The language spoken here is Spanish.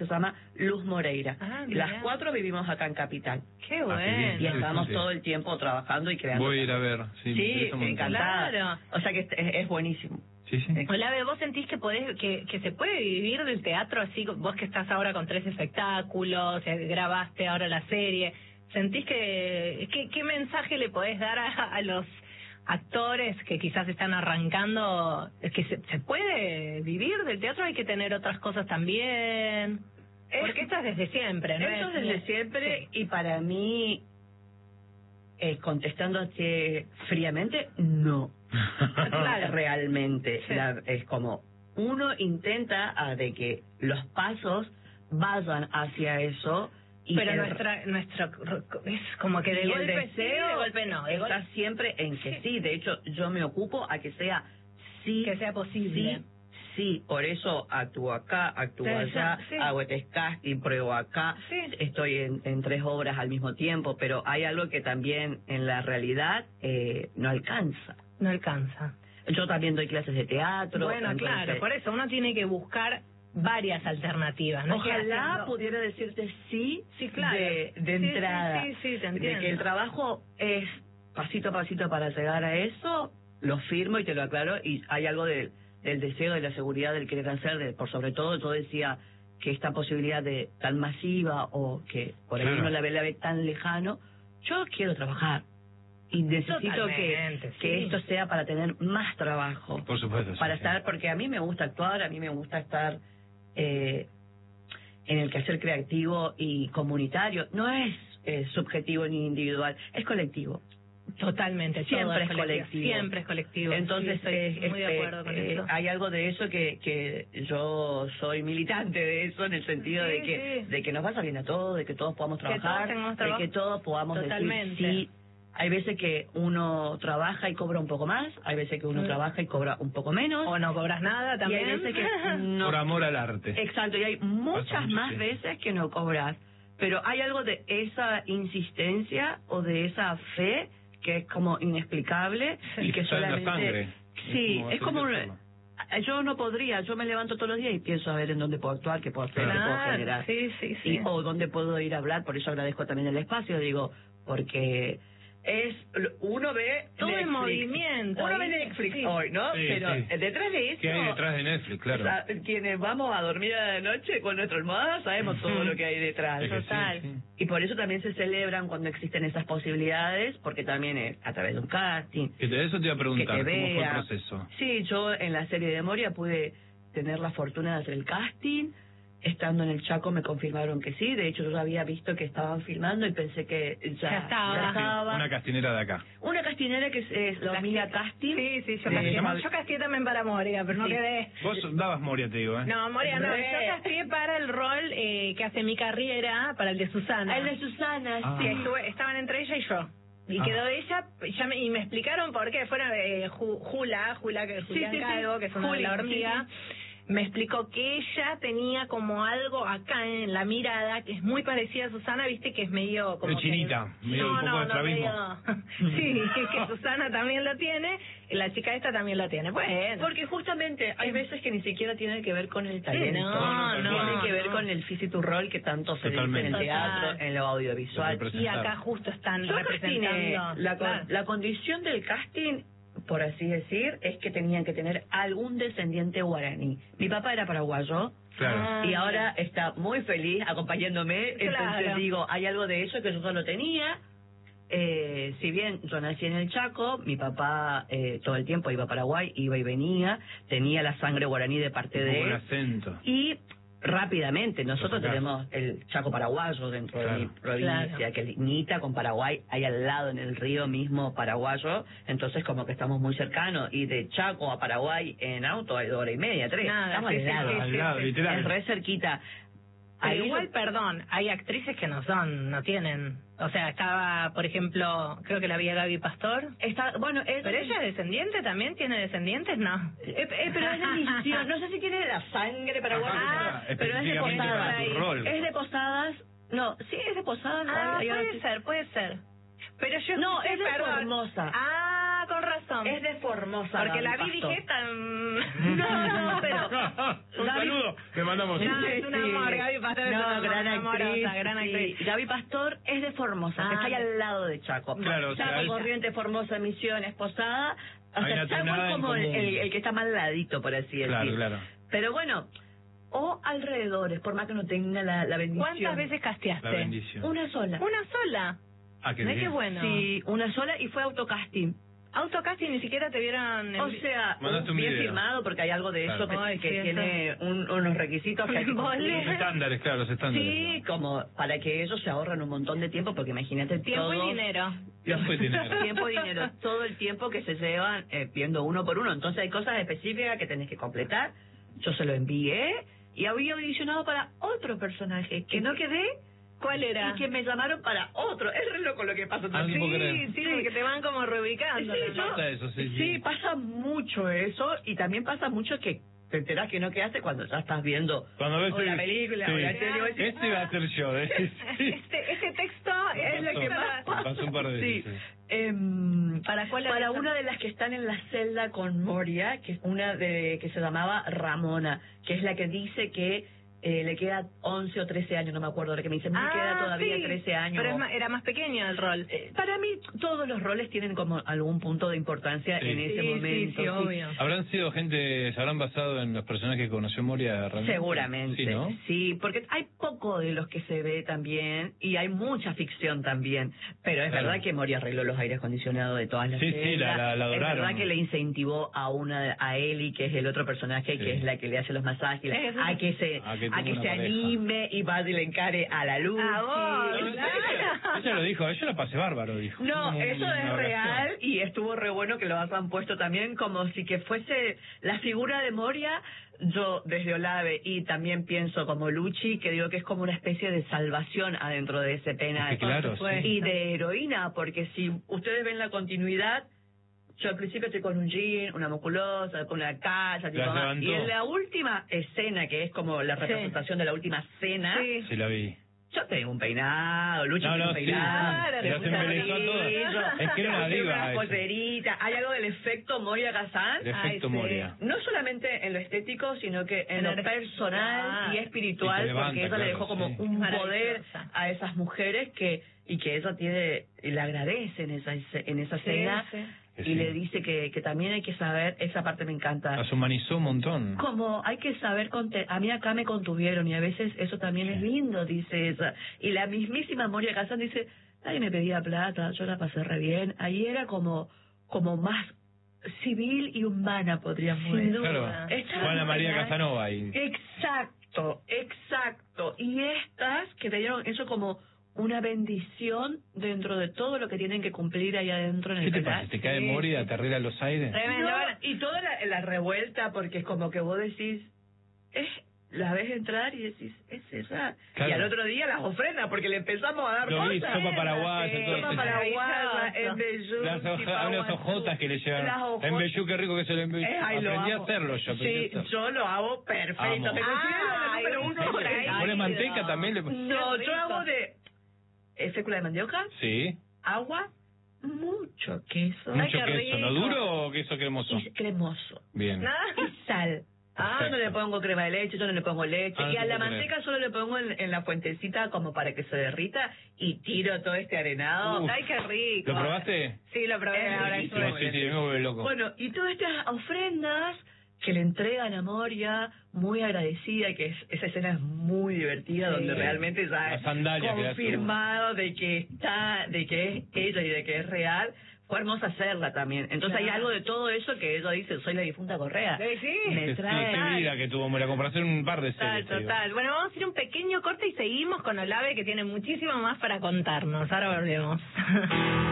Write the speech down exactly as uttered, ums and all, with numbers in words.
se llama Luz Moreira. Ah, Las cuatro vivimos acá en Capital. Qué bueno. Y estamos sí, sí. todo el tiempo trabajando y creando. Voy a ir a ver. Sí, sí encantada. Claro. O sea que es, es buenísimo. Sí, sí. Hola, ¿vos sentís que podés, que, que se puede vivir del teatro así? Vos que estás ahora con tres espectáculos, grabaste ahora la serie, ¿sentís que, que qué mensaje le podés dar a, a los actores que quizás están arrancando? Es que se, se puede vivir del teatro, hay que tener otras cosas también. Es, Porque esto es desde siempre, ¿no? Esto es desde siempre sí. Y para mí, eh, contestándote fríamente, no. Claro. Realmente sí. la, es como uno intenta a de que los pasos vayan hacia eso y pero el, nuestra nuestra es como que de y golpe el deseo sí, de golpe no de está golpe... siempre en que sí. sí de hecho yo me ocupo a que sea sí que sea posible sí sí por eso actúo acá actúo sí, allá sí. hago este casting pruebo acá sí. estoy en, en tres obras al mismo tiempo pero hay algo que también en la realidad eh, no alcanza No alcanza. Yo también doy clases de teatro. Bueno, entonces, claro, por eso uno tiene que buscar varias alternativas. ¿no? Ojalá haciendo... pudiera decirte sí, sí claro. de, de sí, entrada. Sí, sí, sí, te entiendo. De que el trabajo es pasito a pasito para llegar a eso, lo firmo y te lo aclaro. Y hay algo de, del deseo, de la seguridad, del querer hacer. De, por sobre todo, yo decía que esta posibilidad de tan masiva o que por ahí claro. uno la ve, la ve tan lejano, yo quiero trabajar. Y necesito que, sí. que esto sea para tener más trabajo. Por supuesto. Para sí, estar, sí. porque a mí me gusta actuar, a mí me gusta estar eh, en el quehacer creativo y comunitario. No es eh, subjetivo ni individual, es colectivo. Totalmente, siempre es colectivo. colectivo. Siempre es colectivo. Entonces, sí, estoy eh, muy este, de acuerdo con eh, eso. hay algo de eso que, que yo soy militante de eso, en el sentido sí, de que sí. de que nos vaya bien a todos, de que todos podamos trabajar, que todos de que todos podamos Totalmente. decir sí. Hay veces que uno trabaja y cobra un poco más, hay veces que uno mm. trabaja y cobra un poco menos. O no cobras nada también. Y hay veces que no. Por amor al arte. Exacto, y hay muchas mucho, más sí. veces que no cobras. Pero hay algo de esa insistencia o de esa fe que es como inexplicable sí, y que está solamente... en la sangre. Sí, es como... Es como yo no podría, yo me levanto todos los días y pienso a ver en dónde puedo actuar, qué puedo hacer, claro, qué puedo generar. Sí, sí, sí. Y, o dónde puedo ir a hablar, por eso agradezco también el espacio, digo, porque... es uno ve todo Netflix. el movimiento uno ve Netflix sí. hoy, ¿no? Sí, pero sí. detrás de eso ¿qué hay detrás de Netflix? Claro, o sea, quienes vamos a dormir a la noche con nuestra almohada sabemos todo lo que hay detrás. Es que total sí, sí. Y por eso también se celebran cuando existen esas posibilidades, porque también es a través de un casting que de eso te iba a preguntar, que te ¿cómo vea. fue el proceso? Sí, yo en la serie de Moria pude tener la fortuna de hacer el casting. Estando en el Chaco me confirmaron que sí. De hecho, yo había visto que estaban filmando y pensé que ya, ya estaba. Ya estaba. Una castinera de acá. Una castinera que es, es la Mila Casting. Sí, sí, yo de, casté. llama... Yo casté también para Moria, pero no sí. quedé. Vos dabas Moria, te digo, ¿eh? No, Moria no. Re. Yo casté para el rol eh, que hace mi carrera, para el de Susana. El de Susana, ah. sí. Que estuve, estaban entre ella y yo. Y ah. quedó ella, ya me, y me explicaron por qué. Fueron eh, Jula, Jula, que Julián sí, sí, Calvo, sí. que es una Juli, de la hormiga. Sí, sí. Me explicó que ella tenía como algo acá en la mirada que es muy parecida a Susana, viste que es medio como de chinita, que... medio no, un poco no, de no, estrabismo. medio... sí, que, que Susana también lo tiene, y la chica esta también lo tiene. Bueno, porque justamente hay veces que ni siquiera tiene que ver con el talento, sí, no, no, tiene que ver no. con el físico rol que tanto se Totalmente. dice en el teatro, Total. en lo audiovisual. y acá justo están Yo representando castiné, la, claro. la condición del casting, por así decir, es que tenían que tener algún descendiente guaraní. Mi papá era paraguayo. Claro. Y ahora está muy feliz acompañándome. Claro. Entonces digo, hay algo de eso que yo solo tenía. Eh, si bien yo nací en el Chaco, mi papá eh, todo el tiempo iba a Paraguay, iba y venía, tenía la sangre guaraní de parte de el él. acento. Y rápidamente, nosotros Claro. tenemos el Chaco paraguayo dentro Claro. de mi provincia, Claro. que limita con Paraguay, hay al lado en el río mismo paraguayo, entonces como que estamos muy cercanos, y de Chaco a Paraguay en auto hay dos horas y media, tres, Nada, estamos sí, al sí, lado, sí, al sí, lado, sí. literal. es re cerquita. Pero Ahí igual, yo- perdón, hay actrices que no son, no tienen. O sea, estaba, por ejemplo, creo que la vi a Gaby Pastor. está, bueno, es, ¿Pero ella es descendiente también? ¿Tiene descendientes? No. Eh, eh, pero es de misión, no sé si tiene la sangre paraguaya, Ah, pero es de específicamente Posadas. para tu rol. Es de Posadas, no, sí, es de Posadas. Ah, Ay, ahora puede sí. ser, puede ser. Pero yo No, escuché, es de perdón. Formosa. Ah, con razón. eso? Es de Formosa. Porque la Gaby vi y Pastor. dije, tan... No, no, pero... Un Gaby- saludo, le mandamos. No, es un amor, Gaby Pastor es No, una gran amorosa, actriz, gran sí. actriz. Gaby Pastor es de Formosa, Ah, que está ahí al lado de Chaco. Claro, o sea, Chaco, él- Corrientes, Formosa, Misiones, Posada. O Hay sea, una Chaco tonada es en como el, común. el- el que está más al ladito, por así decirlo. Claro, claro. Pero bueno, o alrededores, por más que no tenga la, la bendición. ¿Cuántas veces casteaste? La bendición. Una sola. Una sola. Ah, qué Mirá bien. qué bueno. Sí, una sola y fue autocasting. Autocasting ni siquiera te vieron... en O vi- sea, Mandaste un bien video. firmado porque hay algo de Claro. eso que, Ay, que sí, tiene un- unos requisitos que hay que Vos cumplir. Los estándares, claro, los estándares. Sí, como para que ellos se ahorren un montón de tiempo, porque imagínate Tiempo todo, y dinero. Tiempo y dinero. tiempo y dinero, todo el tiempo que se llevan eh, viendo uno por uno. Entonces hay cosas específicas que tenés que completar. Yo se lo envié y había audicionado para otro personaje que no quedé. ¿Cuál era? Y que me llamaron para otro. Es re loco lo que pasa Ah, no también. puedo creer. Sí, sí, porque te van como reubicando. Sí, ¿no? yo- Pasa eso, sí, sí. Sí, pasa mucho eso y también pasa mucho que te enterás que no quedaste cuando ya estás viendo Cuando ves o la el- película sí. o la serie. vos decís, Este iba a ser yo, ¿eh? Sí. Este, este texto es lo Pasó, que más me pasó un par de Sí. veces. Em, ¿Para cuál para era? una de las que están en la celda con Moria, que es una de que se llamaba Ramona, que es la que dice que eh, le queda once o trece años, no me acuerdo, la que me dice, me queda todavía Ah, sí, trece años. Pero es más- era más pequeño el rol. Eh, para mí todos los roles tienen como algún punto de importancia Sí. en ese Sí, sí, momento. sí, sí. obvio. ¿Habrán sido gente, se habrán basado en los personajes que conoció Moria realmente? Seguramente, Sí, ¿no? sí, porque hay poco de los que se ve también y hay mucha ficción también, pero es Claro. verdad que Moria arregló los aires acondicionados de todas las Sí, sí, celdas. la- la- la Es adoraron. verdad que le incentivó a una a Eli, que es el otro personaje, Sí. que es la que le hace los masajes, Es- a que se A que a tenga que una se pareja. anime y vaya y le encare a la luz. A vos, Ella, claro. ella lo dijo, yo la pasé bárbaro, dijo. No, Como eso una es oración. real y estuvo re bueno que lo hayan puesto también como si que fuese la figura de Moria. Yo desde Olave y también pienso como Luchi, que digo que es como una especie de salvación adentro de ese pena Es que claro, supuesto. y de heroína, porque si ustedes ven la continuidad, yo al principio estoy con un jean, una musculosa, con una casa, tipo, Las levantó. y en la última escena, que es como la representación de la última cena, Sí. Sí, la vi. yo tengo un peinado, Luchi No, tiene no, un sí. peinado, Claro, Las le gusta embelezó a todas. brillo, Es que era una tiene diva. una ella. pollerita. Hay algo del efecto Moria Kazan, El efecto Ay, sí. Moria. no solamente en lo estético, sino que en lo En el- personal Ah. y Y espiritual, se levanta, porque ella claro, le dejó como sí. un Maravillosa. poder a esas mujeres que y que ella tiene y le agradece en esa en esa Sí, cena sí. Que y sí. le dice que, que también hay que saber, esa parte me encanta. Las humanizó un montón. Como hay que saber, conte- a mí acá me contuvieron y a veces eso también es lindo, dice ella. Y la mismísima Moria Kazan dice, nadie me pedía plata, yo la pasé re bien. Ahí era como como más civil y humana, podríamos Sin decir. duda. Claro. Esta Juana María mujer- Casanova ahí. Exacto, exacto. Y estas que te dieron eso como una bendición dentro de todo lo que tienen que cumplir ahí adentro en el ¿Qué te penal. pasa? ¿Te cae Sí, Moria, sí. te arregla los aires? Tremendo. No, y toda la, la revuelta, porque es como que vos decís, es la ves entrar y decís, es esa. Claro. Y al otro día las ofrendas, porque le empezamos a dar Lo vi, cosas. sopa paraguaya, Sí, todo sopa eso. paraguaya, embellú, Las hojas, unas hojotas que le llevan. Las hojotas. Embellú, qué rico que es el embellú. Eh, ay, lo Aprendí a amo. hacerlo yo. aprendí a Sí, hacerlo. yo lo hago perfecto. Amo. Te considero la Ay, número uno. por ahí. ¿Pones manteca también? Le... No, Qué yo rico. hago de eh, fécula de mandioca, Sí. agua, mucho queso. Ay, ¿Mucho qué queso? ¿No rico. duro o queso cremoso? Y cremoso. Bien. ¿No? Y sal. Ah, Perfecto. no le pongo crema de leche, yo no le pongo leche. Ah, no y a te la puedo manteca creer. solo le pongo en, en la fuentecita como para que se derrita y tiro todo este arenado. Uf. Ay, qué rico. ¿Lo probaste? Sí, lo probé. Es ahora riquísimo. estuve. Sí, sí, sí, me vuelve loco. Bueno, y todas estas ofrendas que le entregan a Moria, muy agradecida, que es, esa escena es muy divertida, Sí. donde realmente ya Las sandalias que le hace confirmado de que está, de que es ella y de que es real. Fue hermosa hacerla también. Entonces hay Claro. algo de todo eso que ella dice, soy la difunta Correa. Sí, sí. Me Qué- trae... qué vida que tuvo Moria, como para hacer un par de Total, series. te digo. total. Bueno, vamos a ir un pequeño corte y seguimos con Olave, que tiene muchísimo más para contarnos. Ahora volvemos.